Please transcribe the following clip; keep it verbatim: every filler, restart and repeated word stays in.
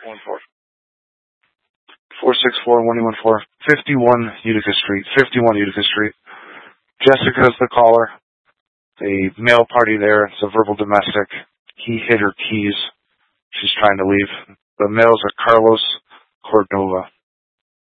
One four. four six four, one one four. fifty-one Utica Street. fifty-one Utica Street. Jessica's the caller. A male party there. It's a verbal domestic. He hid her keys. She's trying to leave. The males are Carlos Cordova.